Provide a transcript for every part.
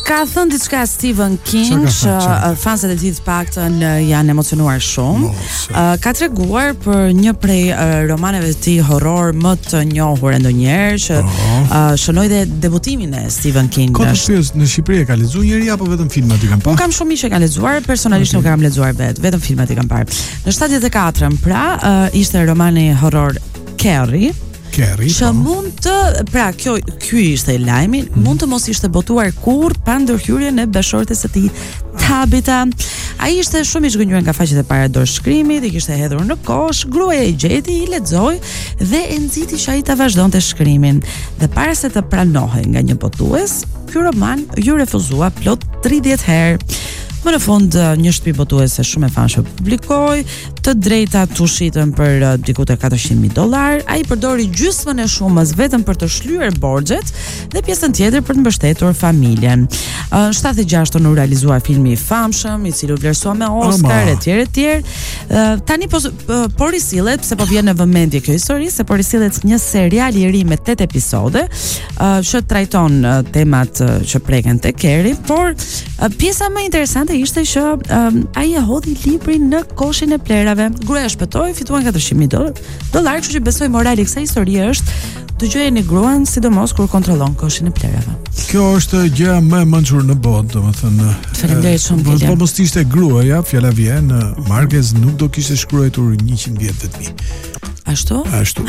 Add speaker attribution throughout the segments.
Speaker 1: Ka thënë diçka Stephen King që fanset e tij të paktën janë emocionuar shumë. Ka treguar për një prej romaneve të tij horror më të njohur ndonjëherë që shënoi dhe debutimin e Stephen King.
Speaker 2: Në Shqipëri e ka lexuar njëri apo vetëm filmat i kanë parë?
Speaker 1: Unë kam shumë që e kanë lexuar, personalisht nuk kam lexuar vetëm filmat i kam parë. Në 74-ën pra ishte romani horror Carrie. Që mund të, pra ky ishte lajmi, mund të mos ishte botuar kurrë pa ndërhyrjen e bashortes së tij, Tabitha. Ai ishte shumë i zgënjur nga faqet e para dorëshkrimit, i kishte hedhur në kosh, gruaja i gjeti, i lexoi dhe e nxiti që ai ta vazhdonte shkrimin. Dhe para se të pranohej nga një botues, ky roman ju refuzua plot 30 herë. Më në fund një shtëpi botuese shumë e famshme publikoi, të drejtat u shitën për diku te $400,000. Ai përdori gjysmën e shumës vetëm për të shlyer borxhet dhe pjesën tjetër për të mbështetur familjen. 76-ën u realizua filmi i famshëm, i cili u vlerësua me Oscar etj. Tani po risillet, pse po vjen në vëmendje kjo histori, se po risillet një serial i ri me 8 episode, që trajton temat që preken te Carrie, por pjesa më interesante ishte që ai e hodhi librin në koshin e plerave. Gruaja shpëtoi, fituan $400,000, kështu që besoj morali i kësaj historie është dëgjojeni gruan, sidomos kur kontrollon koshin e plerave.
Speaker 2: Kjo është gjëja më e mençur në botë, domethënë.
Speaker 1: Faleminderit shumë William.
Speaker 2: Po mos ishte gruaja, fjala vjen, Marquez nuk do kishte shkruar 100 vjet vetëm.
Speaker 1: Ashtu?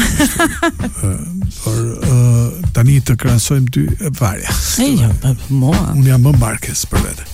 Speaker 2: Por tani të krahasojmë dy varja.
Speaker 1: Unë
Speaker 2: jam më Marquez për vete.